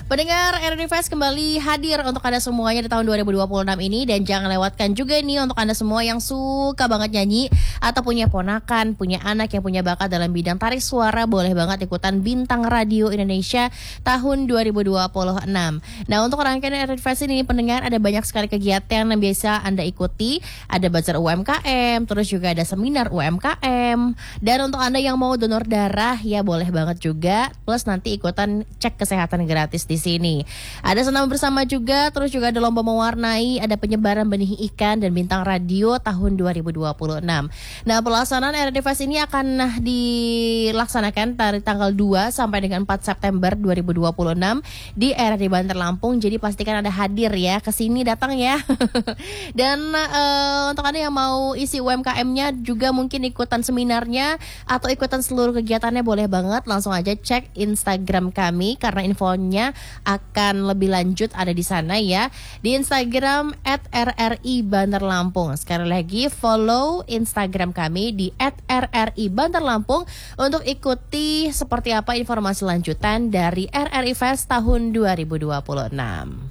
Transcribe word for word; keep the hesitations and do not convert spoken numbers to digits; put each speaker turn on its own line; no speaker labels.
Pendengar R R I Fest kembali hadir untuk Anda semuanya di tahun dua ribu dua puluh enam ini. Dan jangan lewatkan juga nih untuk Anda semua yang suka banget nyanyi atau punya ponakan, punya anak yang punya bakat dalam bidang tarik suara, boleh banget ikutan Bintang Radio Indonesia tahun dua ribu dua puluh enam. Nah, untuk rangkaian R R I Fest ini pendengar ada banyak sekali kegiatan yang biasa Anda ikuti. Ada bazar U M K M, terus juga ada seminar U M K M. Dan untuk Anda yang mau donor darah ya boleh banget juga. Plus nanti ikutan cek kesehatan gratis di sini. Ada senam bersama juga, terus juga ada lomba mewarnai, ada penyebaran benih ikan dan bintang radio tahun dua ribu dua puluh enam. Nah, pelaksanaan R R I Fest ini akan dilaksanakan dari tanggal dua sampai dengan empat September dua ribu dua puluh enam di R R I Banter Lampung. Jadi pastikan Anda hadir ya, ke sini datang ya. Dan uh, untuk Anda yang mau isi U M K M-nya juga mungkin ikutan seminarnya atau ikutan seluruh kegiatannya boleh banget, langsung aja cek Instagram kami karena infonya akan lebih lanjut ada di sana ya, di Instagram at R R I Banter Lampung. Sekali lagi follow Instagram kami di at R R I Banter Lampung untuk ikuti seperti apa informasi lanjutan dari R R I Fest tahun dua ribu dua puluh enam.